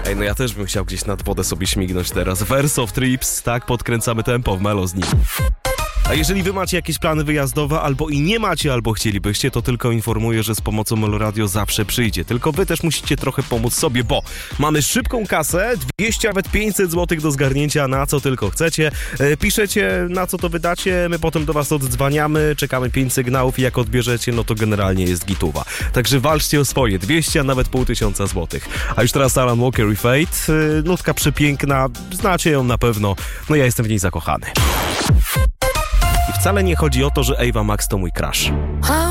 Ej, no ja też bym chciał gdzieś nad wodę sobie śmignąć teraz. Verse of Trips, tak, podkręcamy tempo w Melo z nim. A jeżeli wy macie jakieś plany wyjazdowe, albo i nie macie, albo chcielibyście, to tylko informuję, że z pomocą Melo Radio zawsze przyjdzie. Tylko wy też musicie trochę pomóc sobie, bo mamy szybką kasę, 200, nawet 500 zł do zgarnięcia, na co tylko chcecie. Piszecie, na co to wydacie, my potem do was oddzwaniamy, czekamy 5 sygnałów i jak odbierzecie, no to generalnie jest gituwa. Także walczcie o swoje, 200, a nawet 500 złotych. A już teraz Alan Walker i Fate, nutka przepiękna, znacie ją na pewno, no ja jestem w niej zakochany. I wcale nie chodzi o to, że Ava Max to mój crush.